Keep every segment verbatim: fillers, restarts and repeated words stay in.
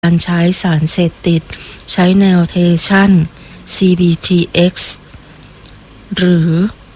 การใช้สารเสพติดใช้แนวเทชั่น ซี บี ที เอ็กซ์ หรือ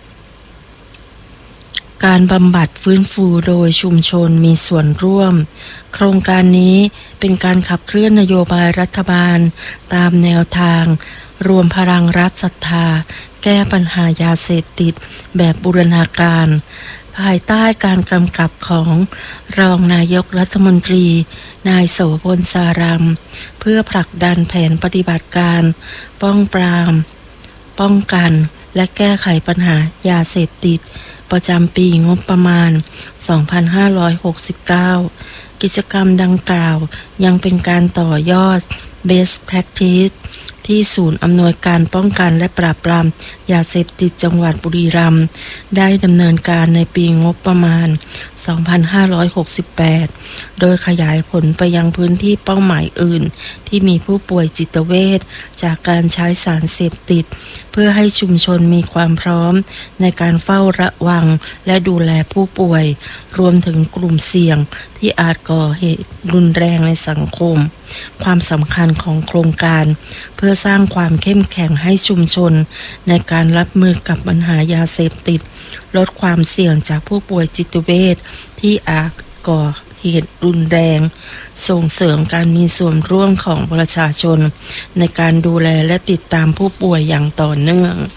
การบำบัดฟื้นฟูโดยชุมชนมีส่วนร่วมโครงการนี้เป็นการขับเคลื่อนนโยบายรัฐบาลตามแนวทางรวมพลังรัฐศรัทธาแก้ปัญหายาเสพติดแบบบูรณาการภายใต้การกำกับของรองนายกรัฐมนตรีนายโสพลสารัมเพื่อผลักดันแผนปฏิบัติการป้องปรามป้องกันและแก้ไขปัญหายาเสพติดประจำปีงบประมาณ สองพันห้าร้อยหกสิบเก้า กิจกรรมดังกล่าวยังเป็นการต่อยอด Best Practice ที่ศูนย์อำนวยการป้องกันและปราบปรามยาเสพติดจังหวัดบุรีรัมย์ได้ดำเนินการในปีงบประมาณ สองพันห้าร้อยหกสิบแปด โดยขยายผลไปยังพื้นที่เป้าหมายอื่นที่มีผู้ป่วยจิตเวชจากการใช้สารเสพติดเพื่อให้ชุมชนมีความพร้อมในการเฝ้าระวังและดูแลผู้ป่วยรวมถึงกลุ่มเสี่ยงที่อาจก่อเหตุรุนแรงในสังคมความสำคัญของโครงการเพื่อสร้างความเข้มแข็งให้ชุมชนในการรับมือกับปัญหายาเสพติดลดความเสี่ยงจากผู้ป่วยจิตเวชที่อาจก่อเหตุรุนแรงส่งเสริมการมีส่วนร่วมของประชาชนในการดูแลและติดตามผู้ป่วยอย่างต่อเนื่อง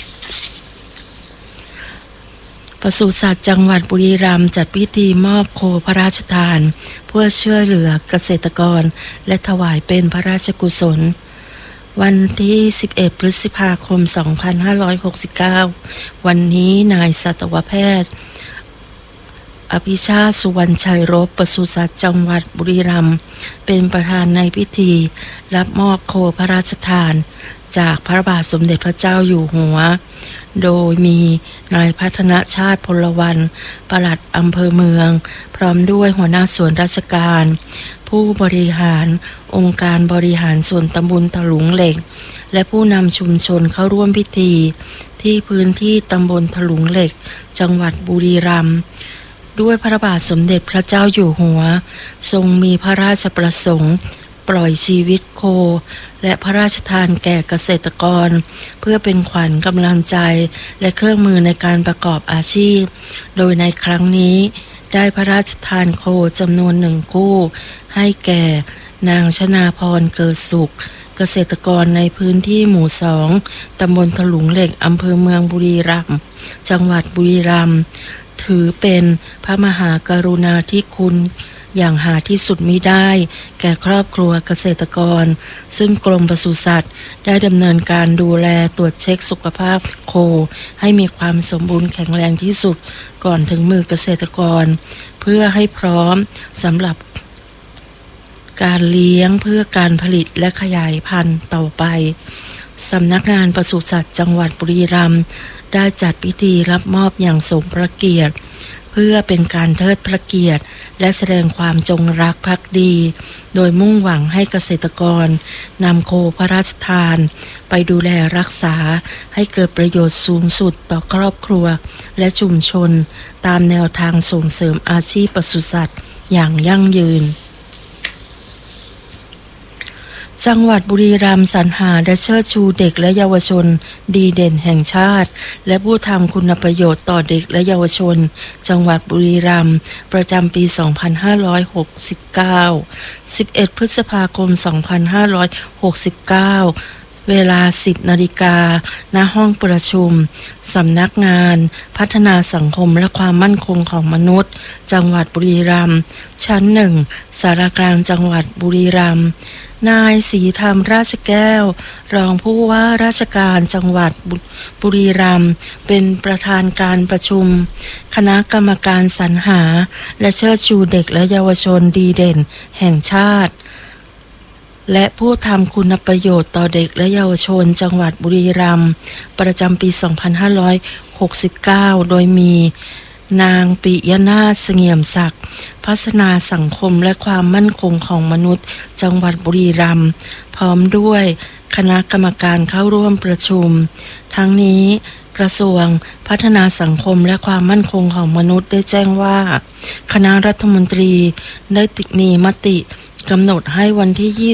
ปศุสัตว์จังหวัดบุรีรัมย์จัดพิธีมอบโคพระราชทานเพื่อช่วยเหลือเกษตรกรและถวายเป็นพระราชกุศลวันที่สิบเอ็ดพฤษภาคมสองพันห้าร้อยหกสิบเก้าวันนี้นายสัตวแพทย์อภิชาติสุวรรณชัยรบปศุสัตว์จังหวัดบุรีรัมย์เป็นประธานในพิธีรับมอบโคพระราชทานจากพระบาทสมเด็จพระเจ้าอยู่หัวโดยมีนายพัฒนชาติพลวรรณปลัดอำเภอเมืองพร้อมด้วยหัวหน้าส่วนราชการผู้บริหารองค์การบริหารส่วนตำบลถลุงเหล็กและผู้นำชุมชนเข้าร่วมพิธีที่พื้นที่ตำบลถลุงเหล็กจังหวัดบุรีรัมย์ด้วยพระบาทสมเด็จพระเจ้าอยู่หัวทรงมีพระราชประสงค์ปล่อยชีวิตโคและพระราชทานแก่เกษตรกรเพื่อเป็นขวัญกำลังใจและเครื่องมือในการประกอบอาชีพโดยในครั้งนี้ได้พระราชทานโคจำนวนหนึ่งคู่ให้แก่นางชนาพรเกิดสุขเกษตรกรในพื้นที่หมู่สองตำบลถลุงเหล็กอำเภอเมืองบุรีรัมย์จังหวัดบุรีรัมย์ถือเป็นพระมหากรุณาธิคุณอย่างหาที่สุดมิได้แก่ครอบครัวเกษตรกรซึ่งกรมปศุสัตว์ได้ดำเนินการดูแลตรวจเช็คสุขภาพโคให้มีความสมบูรณ์แข็งแรงที่สุดก่อนถึงมือเกษตรกรเพื่อให้พร้อมสำหรับการเลี้ยงเพื่อการผลิตและขยายพันธุ์ต่อไปสำนักงานปศุสัตว์จังหวัดบุรีรัมย์ได้จัดพิธีรับมอบอย่างสมพระเกียรติเพื่อเป็นการเทิดพระเกียรติและแสดงความจงรักภักดีโดยมุ่งหวังให้เกษตรกรนำโคพระราชทานไปดูแลรักษาให้เกิดประโยชน์สูงสุดต่อครอบครัวและชุมชนตามแนวทางส่งเสริมอาชีพปศุสัตว์อย่างยั่งยืนจังหวัดบุรีรัมย์สรรหาและเชิดชูเด็กและเยาวชนดีเด่นแห่งชาติและผู้ทำคุณประโยชน์ต่อเด็กและเยาวชนจังหวัดบุรีรัมย์ประจำปี สองพันห้าร้อยหกสิบเก้า สิบเอ็ด พฤษภาคม สองพันห้าร้อยหกสิบเก้าเวลา สิบ นาฬิกาณห้องประชุมสำนักงานพัฒนาสังคมและความมั่นคงของมนุษย์จังหวัดบุรีรัมย์ชั้นหนึ่งสารกลางจังหวัดบุรีรัมย์นายศรีธรรมราชแก้วรองผู้ว่าราชการจังหวัดบุรีรัมย์เป็นประธานการประชุมคณะกรรมการสรรหาและเชิดชูเด็กและเยาวชนดีเด่นแห่งชาติและผู้ทำคุณประโยชน์ต่อเด็กและเยาวชนจังหวัดบุรีรัมย์ประจำปี สองพันห้าร้อยหกสิบเก้า โดยมีนางปิยนาถเสงี่ยมศักดิ์พัฒนาสังคมและความมั่นคงของมนุษย์จังหวัดบุรีรัมย์พร้อมด้วยคณะกรรมการเข้าร่วมประชุมทั้งนี้กระทรวงพัฒนาสังคมและความมั่นคงของมนุษย์ได้แจ้งว่าคณะรัฐมนตรีได้มีมติกำหนดให้วันที่